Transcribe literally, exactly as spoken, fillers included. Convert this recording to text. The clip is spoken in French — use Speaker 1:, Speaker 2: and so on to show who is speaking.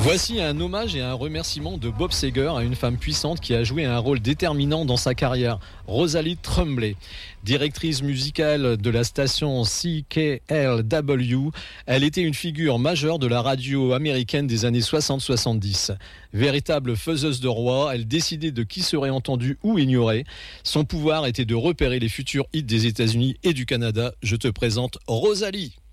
Speaker 1: Voici un hommage et un remerciement de Bob Seger à une femme puissante qui a joué un rôle déterminant dans sa carrière, Rosalie Tremblay. Directrice musicale de la station C K L W, elle était une figure majeure de la radio américaine des années soixante soixante-dix. Véritable faiseuse de roi, elle décidait de qui serait entendu ou ignoré. Son pouvoir était de repérer les futurs hits des États-Unis et du Canada. Je te présente Rosalie.